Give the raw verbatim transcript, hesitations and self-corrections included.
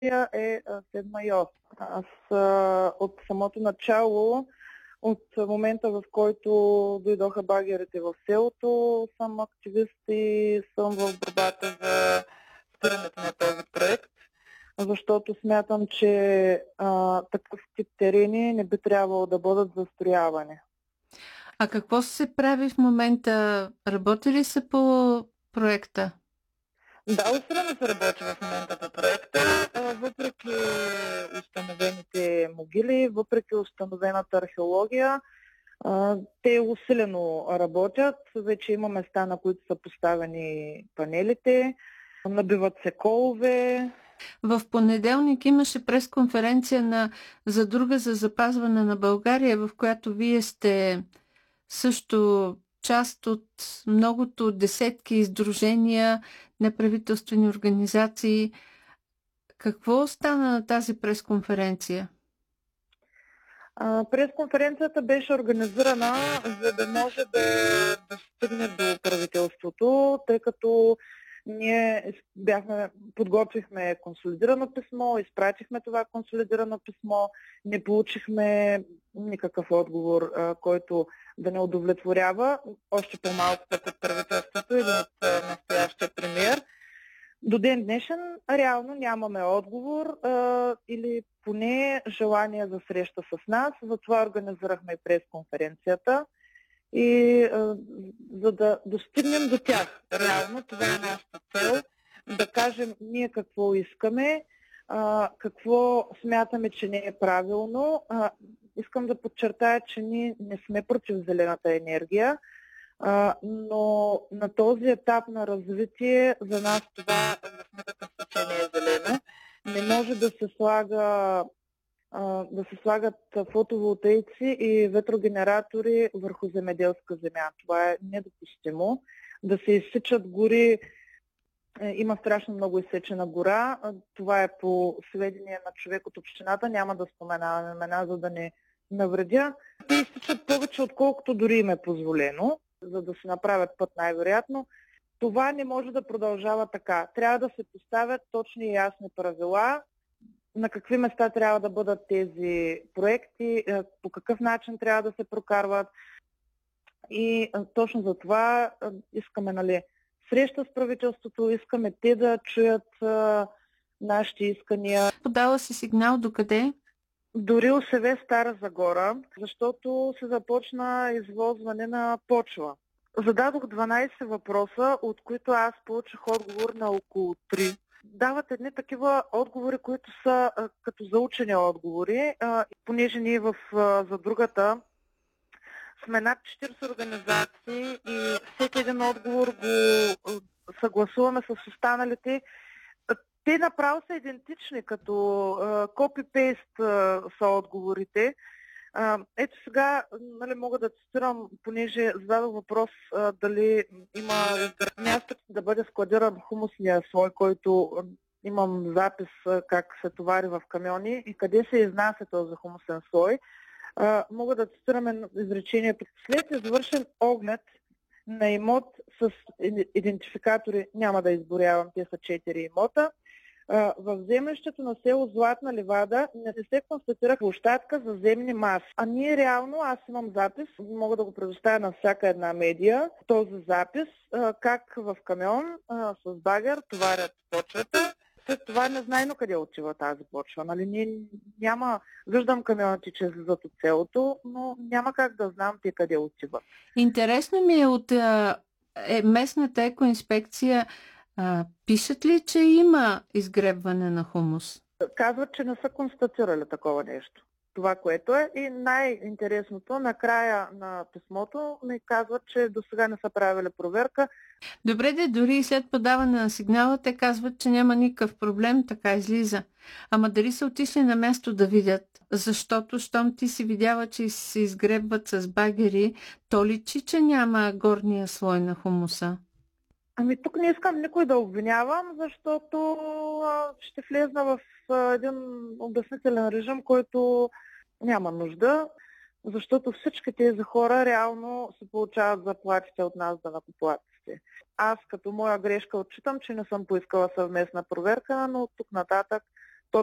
е седма и осма. Аз а, от самото начало, от момента в който дойдоха багерите в селото, съм активист и съм в борбата за спирането на този проект, защото смятам, че а, такъв тип терени не би трябвало да бъдат застроявани. А какво се прави в момента? Работи ли се по проекта? Да, усилено се работи в момента по проекта, въпреки установените могили, въпреки установената археология. Те усилено работят. Вече има места, на които са поставени панелите, набиват се колове. В понеделник имаше пресконференция на Задруга за запазване на България, в която вие сте също част от многото десетки издружения, неправителствени организации. Какво стана на тази пресконференция? Пресконференцията беше организирана, за да може да, да стигне до правителството, тъй като ние бяхме, подготвихме консолидирано писмо, изпратихме това консолидирано писмо, не получихме никакъв отговор, който да не удовлетворява, още по-малко от правителството или от настоящия премиер. До ден днешен реално нямаме отговор а, или поне желание за среща с нас. Затова организирахме пресконференцията и а, за да достигнем до тях. Реално това е нашата цел, да кажем ние какво искаме, а, какво смятаме, че не е правилно. А, искам да подчертая, че ние не сме против зелената енергия, Uh, но на този етап на развитие за нас това в никакъв случай не е зелено. Не може да се слага, uh, да се слагат фотоволтаици и ветрогенератори върху земеделска земя. Това е недопустимо. Да се изсичат гори, има страшно много изсечена гора. Това е по сведение на човек от общината. Няма да споменавам имена, за да не навредя. Те изсичат повече, отколкото дори им е позволено, за да се направят път най-вероятно. Това не може да продължава така. Трябва да се поставят точни и ясни правила на какви места трябва да бъдат тези проекти, по какъв начин трябва да се прокарват. И точно за това искаме, нали, среща с правителството, искаме те да чуят а, нашите искания. Подала си сигнал до къде? До РИОСВ Стара Загора, защото се започна извозване на почва. Зададох дванайсет въпроса, от които аз получих отговор на около три. Дават едни такива отговори, които са а, като заучени отговори, а, понеже ние в а, за другата сме над четирийсет организации и всеки един отговор го съгласуваме с останалите. Те направо са идентични, като копи-пейст са отговорите. А, ето сега, нали, мога да цитирам, понеже зададох въпрос а, дали има място да бъде складиран хумусния слой, който а, имам запис а, как се товари в камиони и къде се изнася този хумусен слой. А, мога да цитирам изречението. След извършен оглед на имот с идентификатори, няма да изборявам, те са четири имота, в землището на село Златна ливада не се констатира площадка за земни маси. А ние реално, аз имам запис, мога да го предоставя на всяка една медия, този запис, как в камион с багер товарят почвата. След това не знайно къде отива тази почва. Нали? Ние няма, виждам камионите, че излизат от селото, но няма как да знам те къде отиват. Интересно ми е от е, местната екоинспекция. А, пишат ли, че има изгребване на хумус? Казват, че не са констатирали такова нещо. Това, което е. И най-интересното, накрая на писмото ми казват, че до сега не са правили проверка. Добре, де, дори и след подаване на сигнала, те казват, че няма никакъв проблем, така излиза. Ама дали са отишли на място да видят? Защото, щом ти си видяла, че се изгребват с багери, то личи, че няма горния слой на хумуса. Ами тук не искам никой да обвинявам, защото а, ще влезна в а, един обяснителен режим, който няма нужда, защото всички тези хора реално се получават заплатите от нас, данъкоплатците. Аз като моя грешка отчитам, че не съм поискала съвместна проверка, но от тук нататък